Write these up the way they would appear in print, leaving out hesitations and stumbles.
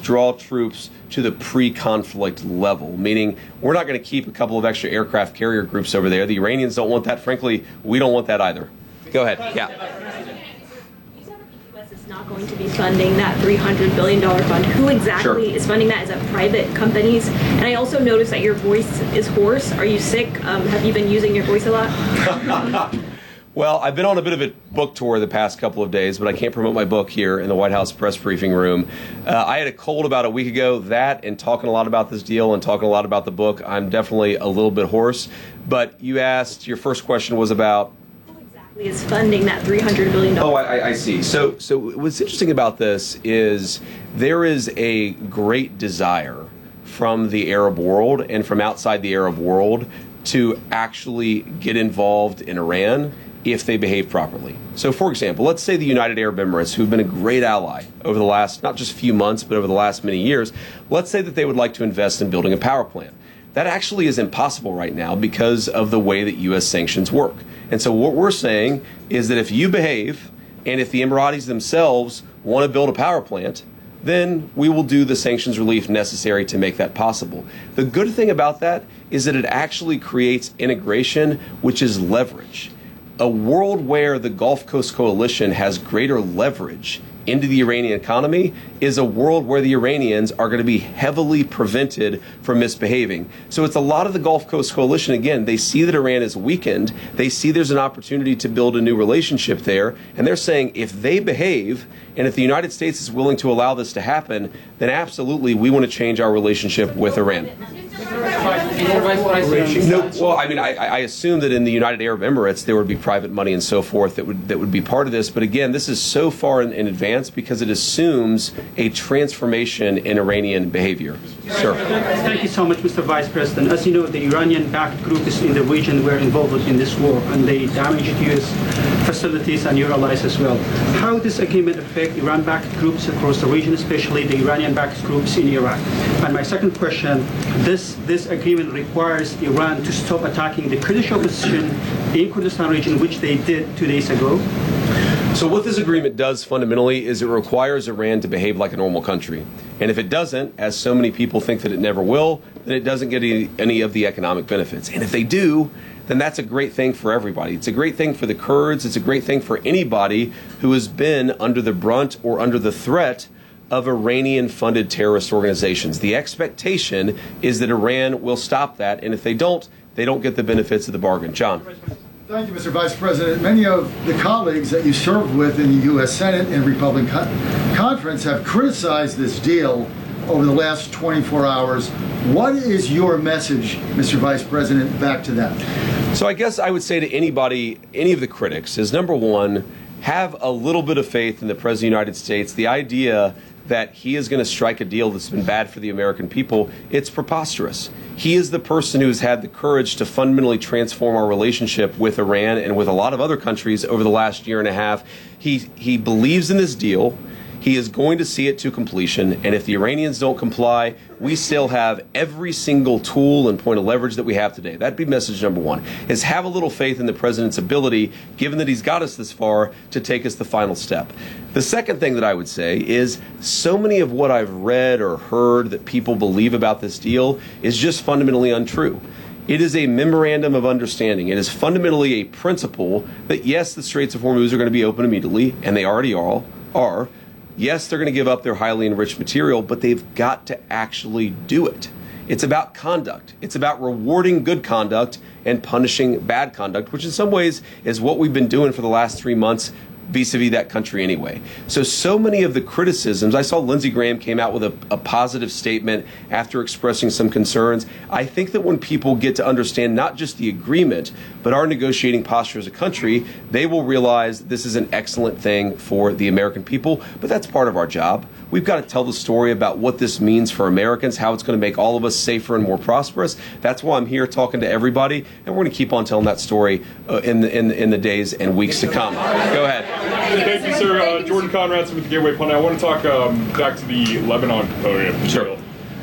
withdraw troops to the pre-conflict level, meaning we're not going to keep a couple of extra aircraft carrier groups over there. The Iranians don't want that. Frankly, we don't want that either. Go ahead. Yeah. You said that the U.S. is not going to be funding that $300 billion fund. Who exactly is funding that? Is that private companies? And I also noticed that your voice is hoarse. Are you sick? Have you been using your voice a lot? Well, I've been on a bit of a book tour the past couple of days, but I can't promote my book here in the White House press briefing room. I had a cold about a week ago. That and talking a lot about this deal and talking a lot about the book, I'm definitely a little bit hoarse. But you asked, your first question was about... Who exactly is funding that $300 billion? Oh, I see. So what's interesting about this is there is a great desire from the Arab world and from outside the Arab world to actually get involved in Iran if they behave properly. So, for example, let's say the United Arab Emirates, who've been a great ally over the last, not just few months, but over the last many years, let's say that they would like to invest in building a power plant. That actually is impossible right now because of the way that U.S. sanctions work. And so what we're saying is that if you behave, and if the Emiratis themselves want to build a power plant, then we will do the sanctions relief necessary to make that possible. The good thing about that is that it actually creates integration, which is leverage. A world where the Gulf Coast Coalition has greater leverage into the Iranian economy is a world where the Iranians are going to be heavily prevented from misbehaving. So it's a lot of the Gulf Coast Coalition, again, they see that Iran is weakened, they see there's an opportunity to build a new relationship there, and they're saying if they behave, and if the United States is willing to allow this to happen, then absolutely we want to change our relationship with Iran. No, well, I mean, I assume that in the United Arab Emirates there would be private money and so forth that would be part of this. But again, this is so far in advance because it assumes a transformation in Iranian behavior. Sure. Thank you so much, Mr. Vice President. As you know, the Iranian-backed groups in the region were involved in this war, and they damaged U.S. facilities and your allies as well. How does this agreement affect Iran-backed groups across the region, especially the Iranian-backed groups in Iraq? And my second question, this agreement requires Iran to stop attacking the Kurdish opposition in Kurdistan region, which they did 2 days ago. So what this agreement does fundamentally is it requires Iran to behave like a normal country. And if it doesn't, as so many people think that it never will, then it doesn't get any of the economic benefits. And if they do, then that's a great thing for everybody. It's a great thing for the Kurds. It's a great thing for anybody who has been under the brunt or under the threat of Iranian-funded terrorist organizations. The expectation is that Iran will stop that, and if they don't get the benefits of the bargain. John. Thank you, Mr. Vice President. Many of the colleagues that you served with in the U.S. Senate and Republican conference have criticized this deal over the last 24 hours. What is your message, Mr. Vice President, back to them? So I guess I would say to anybody, any of the critics, is number one, have a little bit of faith in the President of the United States. The idea that he is going to strike a deal that's been bad for the American people, it's preposterous. He is the person who has had the courage to fundamentally transform our relationship with Iran and with a lot of other countries over the last year and a half. He believes in this deal. He is going to see it to completion, and if the Iranians don't comply, we still have every single tool and point of leverage that we have today. That'd be message number one, is have a little faith in the president's ability, given that he's got us this far, to take us the final step. The second thing that I would say is so many of what I've read or heard that people believe about this deal is just fundamentally untrue. It is a memorandum of understanding. It is fundamentally a principle that, yes, the Straits of Hormuz are going to be open immediately, and they already are. Yes, they're going to give up their highly enriched material, but they've got to actually do it. It's about conduct. It's about rewarding good conduct and punishing bad conduct, which in some ways is what we've been doing for the last 3 months vis-a-vis that country anyway. So many of the criticisms, I saw Lindsey Graham came out with a positive statement after expressing some concerns. I think that when people get to understand not just the agreement, but our negotiating posture as a country, they will realize this is an excellent thing for the American people, but that's part of our job. We've got to tell the story about what this means for Americans, how it's going to make all of us safer and more prosperous. That's why I'm here talking to everybody, and we're going to keep on telling that story in the days and weeks to come. Go ahead. Thank you, sir. Jordan Conradson with the Gateway Pundit. I want to talk back to the Lebanon component of the deal.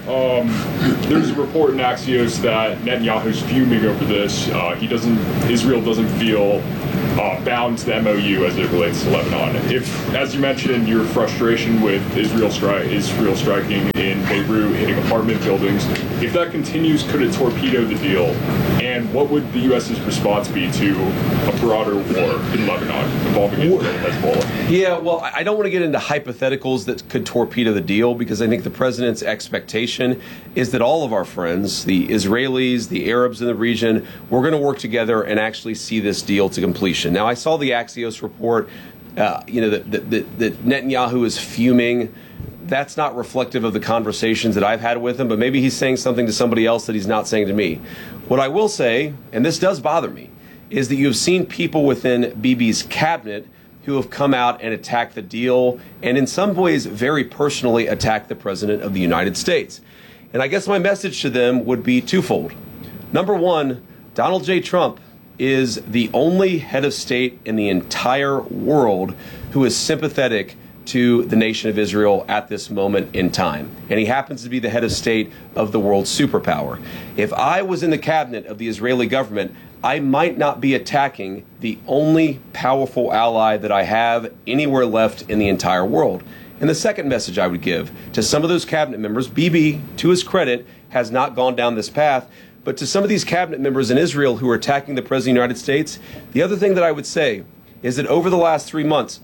There's a report in Axios that Netanyahu's fuming over this. Israel doesn't feel bound to the MOU as it relates to Lebanon. If, as you mentioned, your frustration with Israel striking in Beirut, hitting apartment buildings, if that continues, could it torpedo the deal? And what would the U.S.'s response be to a broader war in Lebanon involving Israel and Hezbollah? Yeah, well, I don't want to get into hypotheticals that could torpedo the deal, because I think the president's expectation is that all of our friends, the Israelis, the Arabs in the region, we're going to work together and actually see this deal to completion. Now, I saw the Axios report, that Netanyahu is fuming. That's not reflective of the conversations that I've had with him, but maybe he's saying something to somebody else that he's not saying to me. What I will say, and this does bother me, is that you have seen people within Bibi's cabinet who have come out and attacked the deal, and in some ways very personally attacked the President of the United States. And I guess my message to them would be twofold. Number one, Donald J. Trump is the only head of state in the entire world who is sympathetic to the nation of Israel at this moment in time. And he happens to be the head of state of the world's superpower. If I was in the cabinet of the Israeli government, I might not be attacking the only powerful ally that I have anywhere left in the entire world. And the second message I would give to some of those cabinet members, Bibi, to his credit, has not gone down this path, but to some of these cabinet members in Israel who are attacking the President of the United States, the other thing that I would say is that over the last 3 months,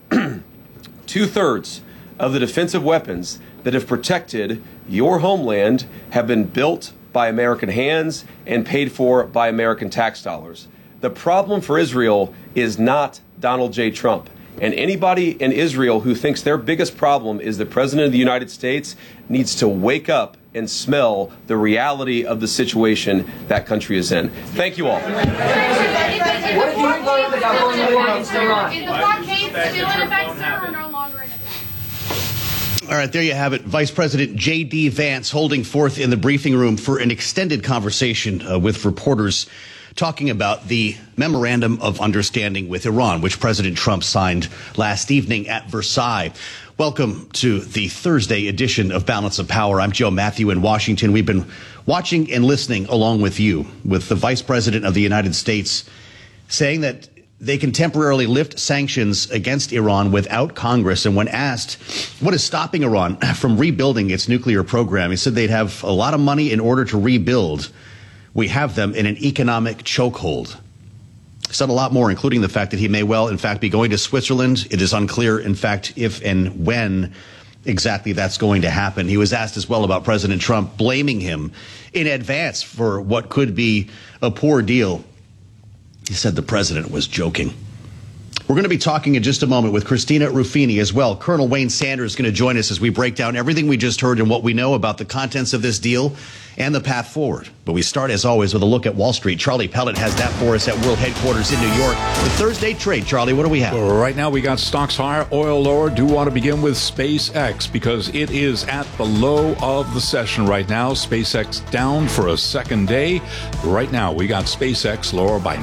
2/3 of the defensive weapons that have protected your homeland have been built by American hands and paid for by American tax dollars. The problem for Israel is not Donald J. Trump. And anybody in Israel who thinks their biggest problem is the President of the United States needs to wake up and smell the reality of the situation that country is in. Thank you all. What if you learned about going to war against Iran? Is the blockade still in effect, sir, or no longer in effect? All right, there you have it. Vice President J.D. Vance holding forth in the briefing room for an extended conversation with reporters, talking about the Memorandum of Understanding with Iran, which President Trump signed last evening at Versailles. Welcome to the Thursday edition of Balance of Power. I'm Joe Matthew in Washington. We've been watching and listening along with you, with the Vice President of the United States saying that they can temporarily lift sanctions against Iran without Congress. And when asked what is stopping Iran from rebuilding its nuclear program, he said they'd have a lot of money in order to rebuild. We have them in an economic chokehold. Said a lot more, including the fact that he may well, in fact, be going to Switzerland. It is unclear, in fact, if and when exactly that's going to happen. He was asked as well about President Trump blaming him in advance for what could be a poor deal. He said the president was joking. We're going to be talking in just a moment with Christina Ruffini as well. Colonel Wayne Sanders is going to join us as we break down everything we just heard and what we know about the contents of this deal and the path forward. But we start, as always, with a look at Wall Street. Charlie Pellet has that for us at World Headquarters in New York. The Thursday trade, Charlie, what do we have? Right now, we got stocks higher, oil lower. Do want to begin with SpaceX because it is at the low of the session right now. SpaceX down for a second day. Right now, we got SpaceX lower by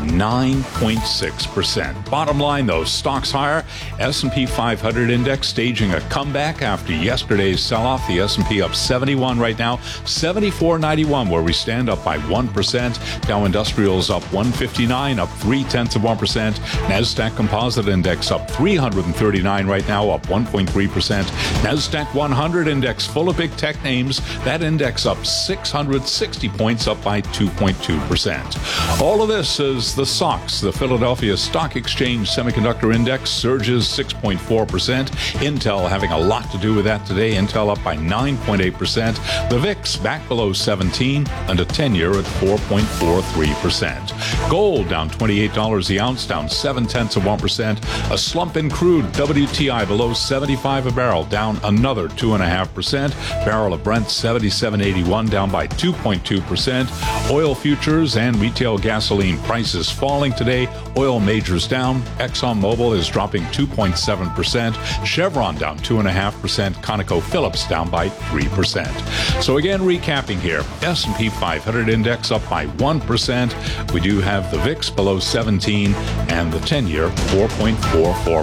9.6%. Bottom line, though, stocks higher. S&P 500 index staging a comeback after yesterday's sell-off. The S&P up 71 right now, 74.91 where we stand, up by 1%. Dow Industrials up 159, up 0.3%. NASDAQ Composite Index up 339 right now, up 1.3%. NASDAQ 100 Index full of big tech names. That index up 660 points, up by 2.2%. All of this is the SOX, the Philadelphia Stock Exchange Semiconductor Index, surges 6.4%. Intel having a lot to do with that today. Intel up by 9.8%. The VIX back below 17 and a 10-year at 4.43%. Gold down $28 the ounce, down 0.7%. A slump in crude, WTI below 75 a barrel, down another 2.5%. Barrel of Brent 77.81, down by 2.2%. Oil futures and retail gasoline prices falling today. Oil majors down. ExxonMobil is dropping 2.7%. Chevron down 2.5%. ConocoPhillips down by 3%. So again, recapping here, S&P 500 index up by 1%. We do have the VIX below 17 and the 10-year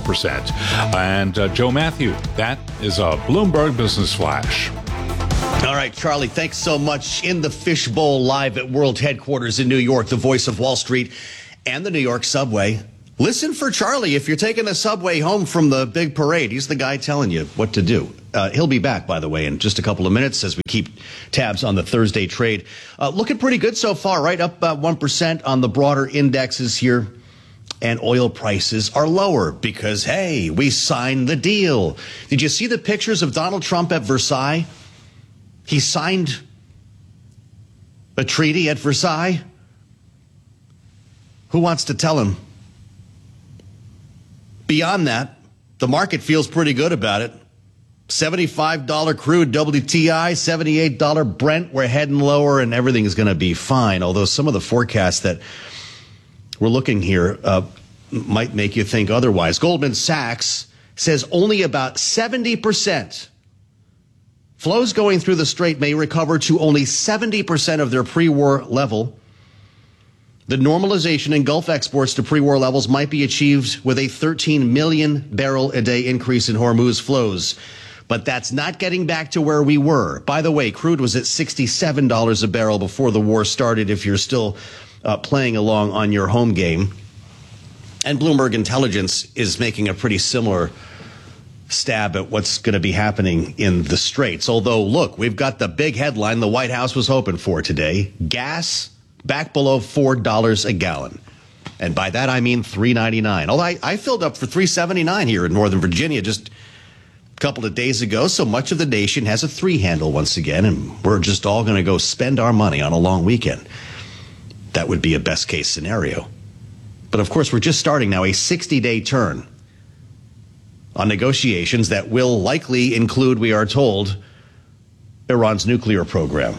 4.44%. And Joe Matthew, that is a Bloomberg Business Flash. All All right, Charlie, thanks so much. In the Fishbowl live at World Headquarters in New York, the voice of Wall Street and the New York subway. Listen for Charlie if you're taking the subway home from the big parade. He's the guy telling you what to do. He'll be back, by the way, in just a couple of minutes as we keep tabs on the Thursday trade. Looking pretty good so far, right? Up about 1% on the broader indexes here. And oil prices are lower because, hey, we signed the deal. Did you see the pictures of Donald Trump at Versailles? He signed a treaty at Versailles. Who wants to tell him? Beyond that, the market feels pretty good about it. $75 crude WTI, $78 Brent. We're heading lower and everything is going to be fine. Although some of the forecasts that we're looking here might make you think otherwise. Goldman Sachs says only about 70%. Flows going through the strait may recover to only 70% of their pre-war level. The normalization in Gulf exports to pre-war levels might be achieved with a 13 million barrel a day increase in Hormuz flows. But that's not getting back to where we were. By the way, crude was at $67 a barrel before the war started, if you're still playing along on your home game. And Bloomberg Intelligence is making a pretty similar stab at what's going to be happening in the Straits. Although, look, we've got the big headline the White House was hoping for today. Gas back below $4 a gallon. And by that, I mean $3.99. Although I filled up for $3.79 here in Northern Virginia just a couple of days ago. So much of the nation has a 3 handle once again. And we're just all going to go spend our money on a long weekend. That would be a best case scenario. But of course, we're just starting now a 60-day turn on negotiations that will likely include, we are told, Iran's nuclear program.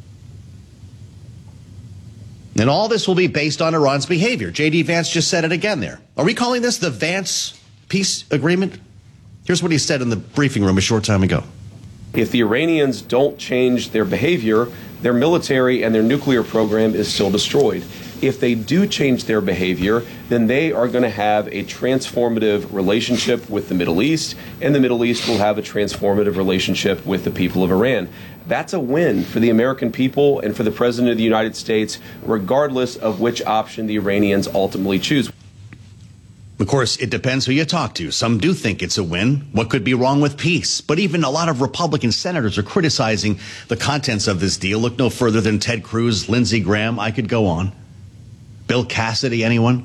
And all this will be based on Iran's behavior. J.D. Vance just said it again there. Are we calling this the Vance peace agreement? Here's what he said in the briefing room a short time ago. If the Iranians don't change their behavior, their military and their nuclear program is still destroyed. If they do change their behavior, then they are going to have a transformative relationship with the Middle East, and the Middle East will have a transformative relationship with the people of Iran. That's a win for the American people and for the President of the United States, regardless of which option the Iranians ultimately choose. Of course, it depends who you talk to. Some do think it's a win. What could be wrong with peace? But even a lot of Republican senators are criticizing the contents of this deal. Look no further than Ted Cruz, Lindsey Graham. I could go on. Bill Cassidy, anyone?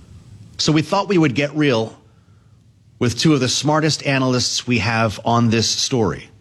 So we thought we would get real with 2 of the smartest analysts we have on this story.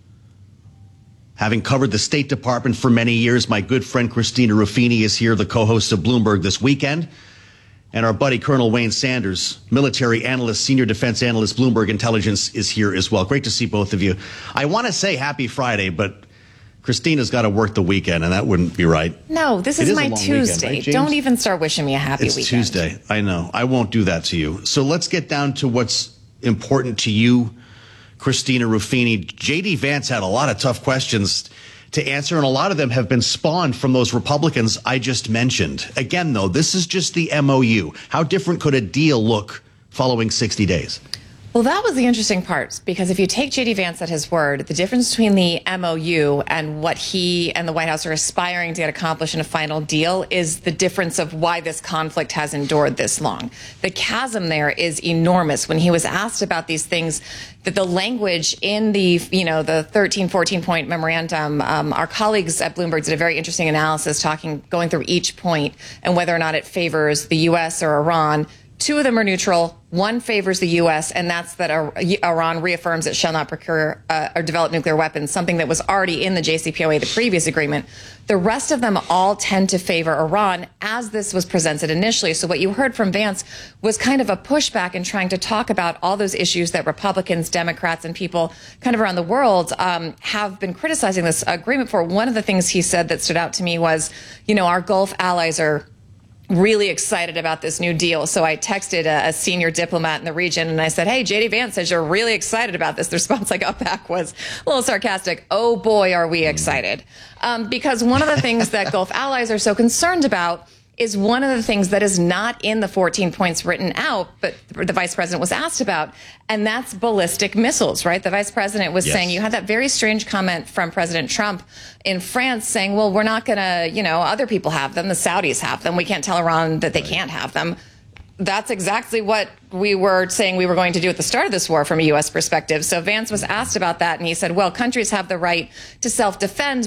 Having covered the State Department for many years, my good friend Christina Ruffini is here, the co-host of Bloomberg This Weekend. And our buddy Colonel Wayne Sanders, military analyst, senior defense analyst, Bloomberg Intelligence, is here as well. Great to see both of you. I want to say happy Friday, but Christina's got to work the weekend, and that wouldn't be right. No, this is my Tuesday. Weekend, right, don't even start wishing me a happy weekend. It's Tuesday. I know. I won't do that to you. So let's get down to what's important to you, Christina Ruffini. J.D. Vance had a lot of tough questions to answer, and a lot of them have been spawned from those Republicans I just mentioned. Again, though, this is just the MOU. How different could a deal look following 60 days? Well, that was the interesting part, because if you take J.D. Vance at his word, the difference between the MOU and what he and the White House are aspiring to get accomplished in a final deal is the difference of why this conflict has endured this long. The chasm there is enormous. When he was asked about these things, that the language in the, the 13, 14-point memorandum, our colleagues at Bloomberg did a very interesting analysis going through each point and whether or not it favors the U.S. or Iran. 2 of them are neutral. 1 favors the U.S., and that's that Iran reaffirms it shall not procure or develop nuclear weapons, something that was already in the JCPOA, the previous agreement. The rest of them all tend to favor Iran, as this was presented initially. So what you heard from Vance was kind of a pushback in trying to talk about all those issues that Republicans, Democrats, and people kind of around the world have been criticizing this agreement for. One of the things he said that stood out to me was, our Gulf allies are really excited about this new deal. So I texted a senior diplomat in the region and I said, hey, J.D. Vance says you're really excited about this. The response I got back was a little sarcastic. Oh, boy, are we excited. Because one of the things that Gulf allies are so concerned about is one of the things that is not in the 14 points written out, but the vice president was asked about, and that's ballistic missiles, right? The vice president was saying, you had that very strange comment from President Trump in France saying, well, we're not going to, other people have them, the Saudis have them, we can't tell Iran that they can't have them. That's exactly what we were saying we were going to do at the start of this war from a U.S. perspective. So Vance was asked about that, and he said, well, countries have the right to self-defend,